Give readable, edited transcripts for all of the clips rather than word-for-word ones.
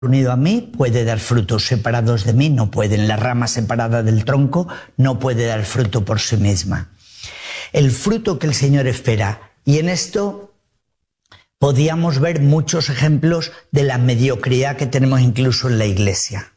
unido a mí puede dar frutos, separados de mí no pueden. La rama separada del tronco no puede dar fruto por sí misma. El fruto que el Señor espera. Y en esto podíamos ver muchos ejemplos de la mediocridad que tenemos incluso en la iglesia.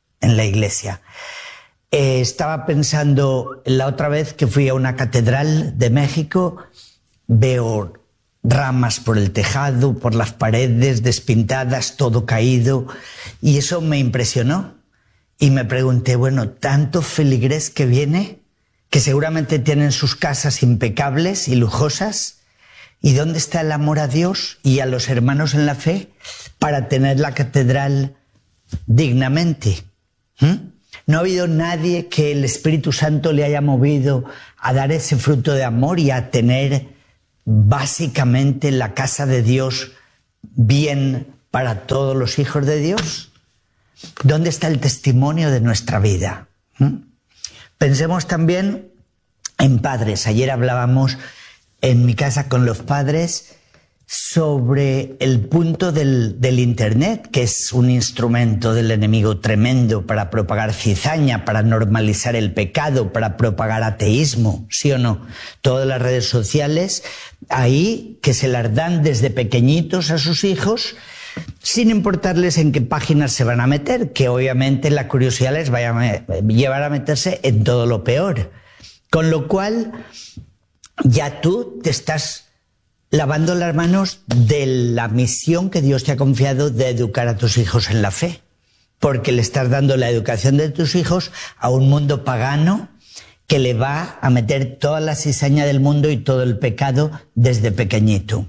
Estaba pensando la otra vez que fui a una catedral de México, veo ramas por el tejado, por las paredes despintadas, todo caído, y eso me impresionó. Y me pregunté, bueno, tanto feligrés que viene, que seguramente tienen sus casas impecables y lujosas, ¿y dónde está el amor a Dios y a los hermanos en la fe para tener la catedral dignamente? No ha habido nadie que el Espíritu Santo le haya movido a dar ese fruto de amor y a tener básicamente la casa de Dios bien para todos los hijos de Dios. ¿Dónde está el testimonio de nuestra vida? Pensemos también en padres. Ayer hablábamos en mi casa con los padres sobre el punto del Internet, que es un instrumento del enemigo tremendo para propagar cizaña, para normalizar el pecado, para propagar ateísmo, ¿sí o no? Todas las redes sociales ahí que se las dan desde pequeñitos a sus hijos, sin importarles en qué páginas se van a meter, que obviamente la curiosidad les vaya a llevar a meterse en todo lo peor. Con lo cual, ya tú te estás lavando las manos de la misión que Dios te ha confiado de educar a tus hijos en la fe, porque le estás dando la educación de tus hijos a un mundo pagano que le va a meter toda la cizaña del mundo y todo el pecado desde pequeñito.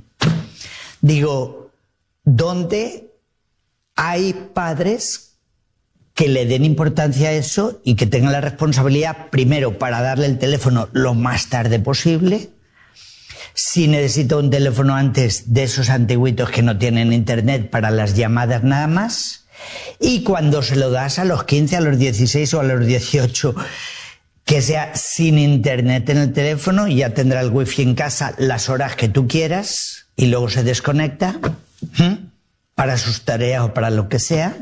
Digo, ¿dónde hay padres que le den importancia a eso y que tengan la responsabilidad, primero, para darle el teléfono lo más tarde posible? Si necesita un teléfono antes, de esos antiguitos que no tienen internet para las llamadas nada más, y cuando se lo das a los 15, a los 16 o a los 18, que sea sin internet en el teléfono, y ya tendrá el wifi en casa las horas que tú quieras y luego se desconecta para sus tareas o para lo que sea.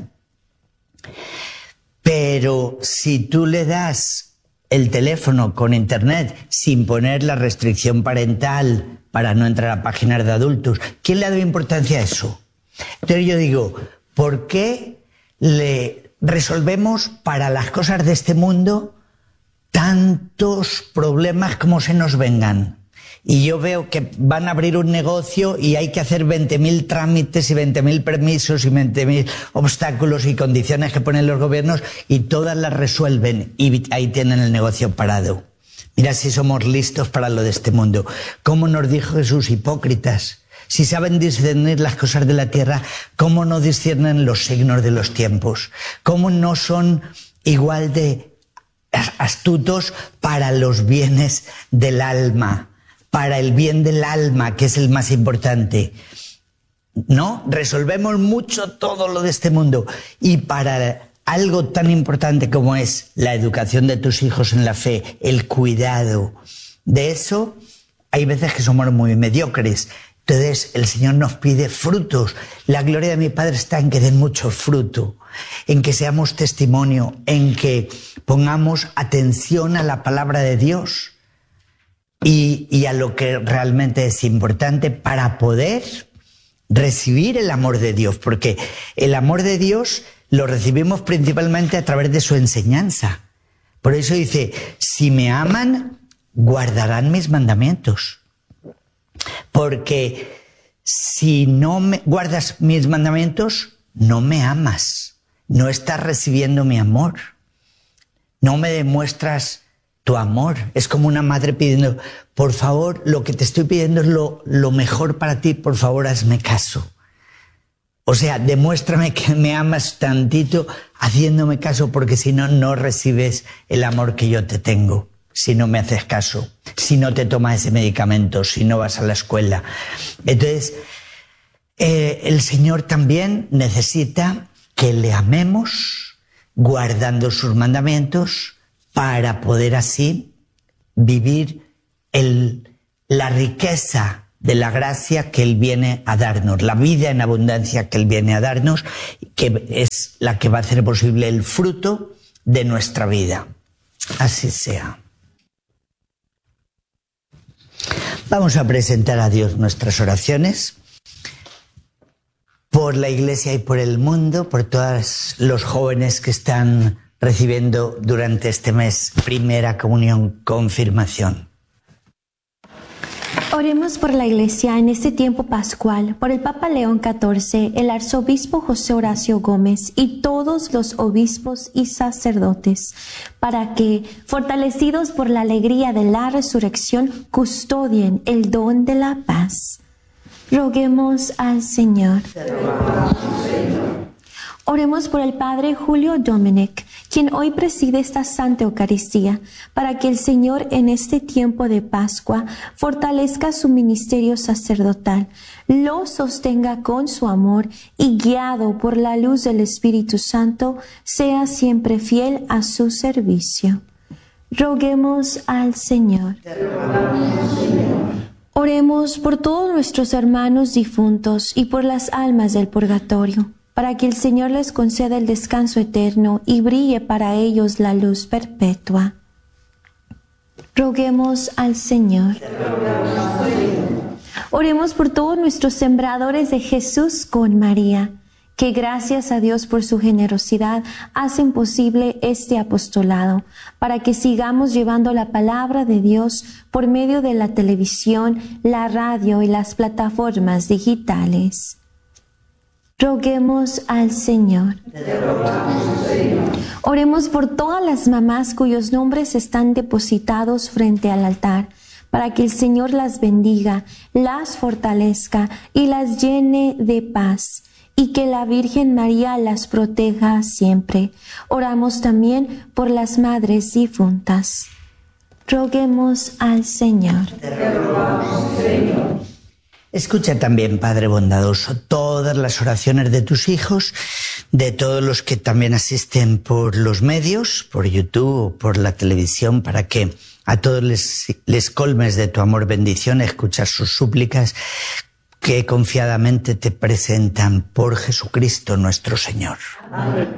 Pero si tú le das el teléfono con internet sin poner la restricción parental para no entrar a páginas de adultos, ¿quién le ha dado importancia a eso? Entonces yo digo, ¿por qué le resolvemos para las cosas de este mundo tantos problemas como se nos vengan? Y yo veo que van a abrir un negocio y hay que hacer 20.000 trámites y 20.000 permisos y 20.000 obstáculos y condiciones que ponen los gobiernos, y todas las resuelven y ahí tienen el negocio parado. Mira si somos listos para lo de este mundo. ¿Cómo nos dijo Jesús? Hipócritas. Si saben discernir las cosas de la tierra, ¿cómo no disciernen los signos de los tiempos? ¿Cómo no son igual de astutos para los bienes del alma? Para el bien del alma, que es el más importante. ¿No? Resolvemos mucho todo lo de este mundo. Y para algo tan importante como es la educación de tus hijos en la fe, el cuidado de eso, hay veces que somos muy mediocres. Entonces el Señor nos pide frutos. La gloria de mi Padre está en que den mucho fruto, en que seamos testimonio, en que pongamos atención a la palabra de Dios y a lo que realmente es importante para poder recibir el amor de Dios, porque el amor de Dios lo recibimos principalmente a través de su enseñanza. Por eso dice, si me aman, guardarán mis mandamientos. Porque si no me guardas mis mandamientos, no me amas, no estás recibiendo mi amor, no me demuestras tu amor. Es como una madre pidiendo, por favor, lo que te estoy pidiendo es lo mejor para ti, por favor, hazme caso. O sea, demuéstrame que me amas tantito haciéndome caso, porque si no, no recibes el amor que yo te tengo. Si no me haces caso, si no te tomas ese medicamento, si no vas a la escuela. Entonces, el Señor también necesita que le amemos guardando sus mandamientos, para poder así vivir la riqueza de la gracia que Él viene a darnos, la vida en abundancia que Él viene a darnos, que es la que va a hacer posible el fruto de nuestra vida. Así sea. Vamos a presentar a Dios nuestras oraciones por la Iglesia y por el mundo, por todos los jóvenes que están recibiendo durante este mes primera comunión, confirmación. Oremos por la Iglesia en este tiempo pascual, por el Papa León XIV, el arzobispo José Horacio Gómez y todos los obispos y sacerdotes, para que, fortalecidos por la alegría de la resurrección, custodien el don de la paz. Roguemos al Señor. Oremos por el Padre Julio Dominic, quien hoy preside esta Santa Eucaristía, para que el Señor en este tiempo de Pascua fortalezca su ministerio sacerdotal, lo sostenga con su amor y guiado por la luz del Espíritu Santo, sea siempre fiel a su servicio. Roguemos al Señor. Oremos por todos nuestros hermanos difuntos y por las almas del purgatorio, para que el Señor les conceda el descanso eterno y brille para ellos la luz perpetua. Roguemos al Señor. Oremos por todos nuestros sembradores de Jesús con María, que gracias a Dios por su generosidad hacen posible este apostolado, para que sigamos llevando la palabra de Dios por medio de la televisión, la radio y las plataformas digitales. Roguemos al Señor. Oremos por todas las mamás cuyos nombres están depositados frente al altar, para que el Señor las bendiga, las fortalezca y las llene de paz, y que la Virgen María las proteja siempre. Oramos también por las madres difuntas. Roguemos al Señor. Escucha también, Padre bondadoso, todas las oraciones de tus hijos, de todos los que también asisten por los medios, por YouTube o por la televisión, para que a todos les colmes de tu amor, bendición, escuchar sus súplicas que confiadamente te presentan por Jesucristo nuestro Señor. Amén.